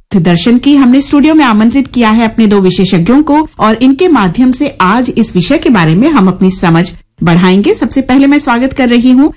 दर्शन की हमने स्टूडियो में आमंत्रित किया है अपने 2 विशेषज्ञों को और इनके माध्यम से आज इस विषय के बारे में हम अपनी समझ बढ़ाएंगे। सबसे पहले मैं स्वागत कर रही हूँ